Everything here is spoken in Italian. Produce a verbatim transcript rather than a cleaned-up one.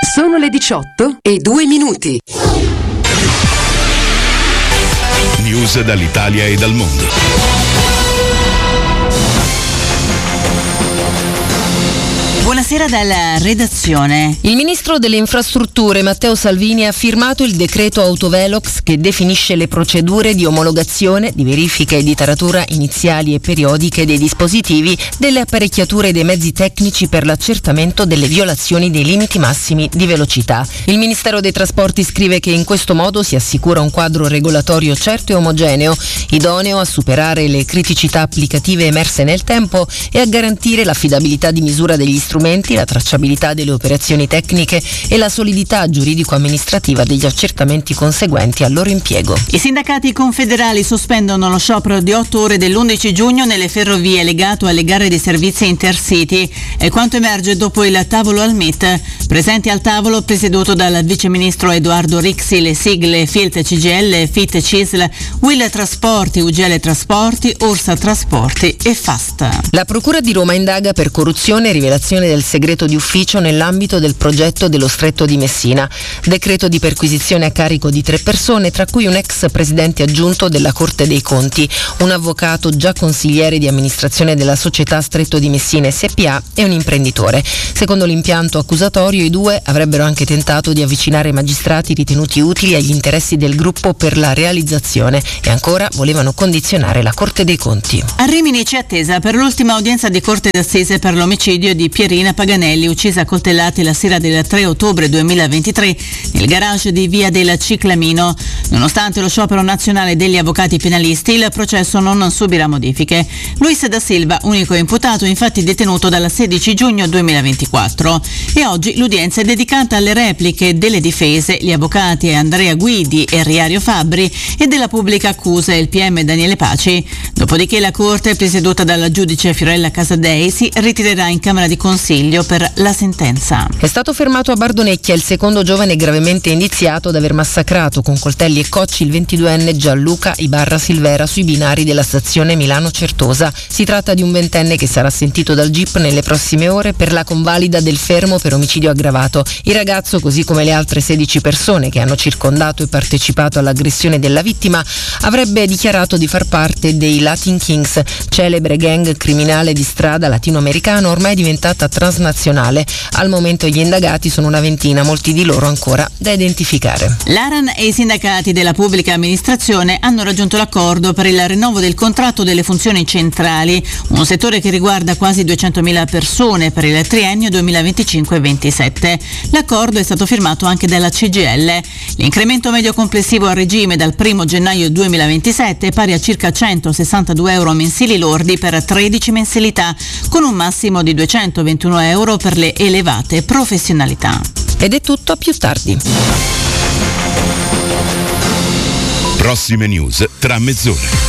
Sono le diciotto e due minuti. News dall'Italia e dal mondo. Buonasera dalla redazione. Il ministro delle infrastrutture Matteo Salvini ha firmato il decreto Autovelox che definisce le procedure di omologazione, di verifica e di taratura iniziali e periodiche dei dispositivi, delle apparecchiature e dei mezzi tecnici per l'accertamento delle violazioni dei limiti massimi di velocità. Il Ministero dei Trasporti scrive che in questo modo si assicura un quadro regolatorio certo e omogeneo, idoneo a superare le criticità applicative emerse nel tempo e a garantire l'affidabilità di misura degli strumenti, la tracciabilità delle operazioni tecniche e la solidità giuridico-amministrativa degli accertamenti conseguenti al loro impiego. I sindacati confederali sospendono lo sciopero di otto ore dell'undici giugno nelle ferrovie legato alle gare dei servizi Intercity. È quanto emerge dopo il tavolo al M I T. Presenti al tavolo, presieduto dal viceministro Edoardo Rixi, le sigle Fiat C G I L, F I T C I S L, Will Trasporti, U G L Trasporti, Orsa Trasporti e Fast. La Procura di Roma indaga per corruzione e rivelazione del segreto di ufficio nell'ambito del progetto dello Stretto di Messina. Decreto di perquisizione a carico di tre persone, tra cui un ex presidente aggiunto della Corte dei Conti, un avvocato già consigliere di amministrazione della società Stretto di Messina S P A e un imprenditore. Secondo l'impianto accusatorio, i due avrebbero anche tentato di avvicinare magistrati ritenuti utili agli interessi del gruppo per la realizzazione e ancora volevano condizionare la Corte dei Conti. A Rimini c'è attesa per l'ultima udienza di Corte d'Assise per l'omicidio di Pierina Paganelli, uccisa a coltellate la sera del tre ottobre duemilaventitré nel garage di Via del Ciclamino. Nonostante lo sciopero nazionale degli avvocati penalisti, il processo non subirà modifiche. Luis da Silva, unico imputato, infatti detenuto dal sedici giugno duemilaventiquattro. E oggi l'udienza è dedicata alle repliche delle difese, gli avvocati Andrea Guidi e Riario Fabbri, e della pubblica accusa, il P M Daniele Paci. Dopodiché la Corte, presieduta dal giudice Fiorella Casadei, si ritirerà in Camera di Consiglio per la sentenza. È stato fermato a Bardonecchia il secondo giovane gravemente indiziato ad aver massacrato con coltelli e cocci il ventiduenne Gianluca Ibarra Silvera sui binari della stazione Milano-Certosa. Si tratta di un ventenne che sarà sentito dal G I P nelle prossime ore per la convalida del fermo per omicidio aggravato. Il ragazzo, così come le altre sedici persone che hanno circondato e partecipato all'aggressione della vittima, avrebbe dichiarato di far parte dei Latin Kings, celebre gang criminale di strada latinoamericano ormai diventata transnazionale. Al momento gli indagati sono una ventina, molti di loro ancora da identificare. L'Aran e i sindacati della pubblica amministrazione hanno raggiunto l'accordo per il rinnovo del contratto delle funzioni centrali, un settore che riguarda quasi duecentomila persone per il triennio duemilaventicinque ventisette. L'accordo è stato firmato anche dalla C G I L. L'incremento medio complessivo a regime dal primo gennaio duemilaventisette è pari a circa centosessantadue euro mensili lordi per tredici mensilità, con un massimo di duecentoventuno euro per le elevate professionalità. Ed è tutto, a più tardi. Prossime news tra mezz'ora.